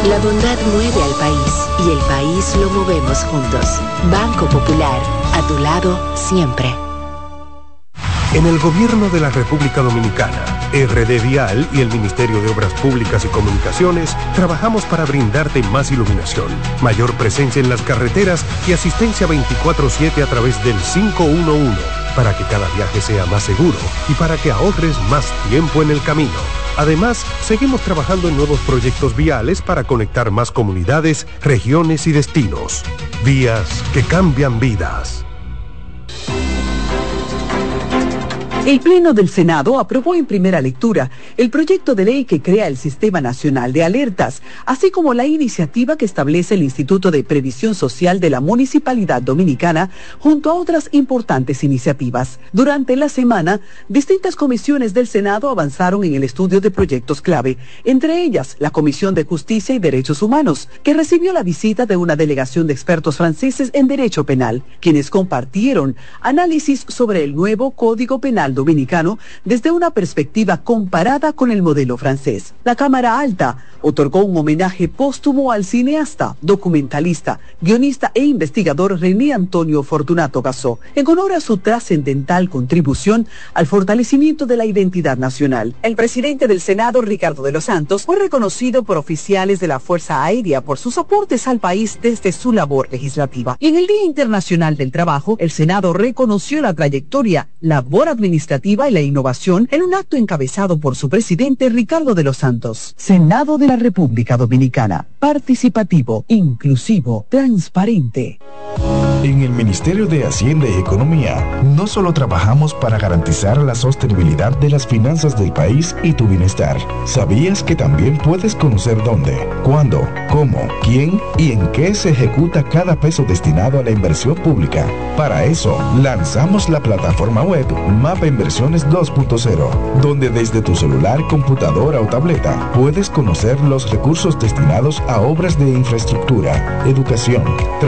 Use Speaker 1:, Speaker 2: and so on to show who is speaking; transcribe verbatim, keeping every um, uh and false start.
Speaker 1: La bondad mueve al país y el país lo movemos juntos. Banco Popular, a tu lado siempre.
Speaker 2: En el Gobierno de la República Dominicana, R D Vial y el Ministerio de Obras Públicas y Comunicaciones trabajamos para brindarte más iluminación, mayor presencia en las carreteras y asistencia veinticuatro siete a través del cinco uno uno, para que cada viaje sea más seguro y para que ahorres más tiempo en el camino. Además, seguimos trabajando en nuevos proyectos viales para conectar más comunidades, regiones y destinos. Vías que cambian vidas.
Speaker 3: El Pleno del Senado aprobó en primera lectura el proyecto de ley que crea el Sistema Nacional de Alertas, así como la iniciativa que establece el Instituto de Previsión Social de la Municipalidad Dominicana, junto a otras importantes iniciativas. Durante la semana, distintas comisiones del Senado avanzaron en el estudio de proyectos clave, entre ellas la Comisión de Justicia y Derechos Humanos, que recibió la visita de una delegación de expertos franceses en derecho penal, quienes compartieron análisis sobre el nuevo Código Penal dominicano desde una perspectiva comparada con el modelo francés. La Cámara Alta otorgó un homenaje póstumo al cineasta, documentalista, guionista e investigador René Antonio Fortunato Gasó, en honor a su trascendental contribución al fortalecimiento de la identidad nacional. El presidente del Senado, Ricardo de los Santos, fue reconocido por oficiales de la Fuerza Aérea por sus aportes al país desde su labor legislativa. Y en el Día Internacional del Trabajo, el Senado reconoció la trayectoria, labor administrativa y la innovación en un acto encabezado por su presidente Ricardo de los Santos. Senado de la República Dominicana, participativo, inclusivo, transparente.
Speaker 4: En el Ministerio de Hacienda y Economía, no solo trabajamos para garantizar la sostenibilidad de las finanzas del país y tu bienestar. ¿Sabías que también puedes conocer dónde, cuándo, cómo, quién y en qué se ejecuta cada peso destinado a la inversión pública? Para eso, lanzamos la plataforma web Mapa Inversiones dos punto cero, donde desde tu celular, computadora o tableta puedes conocer los recursos destinados a obras de infraestructura, educación,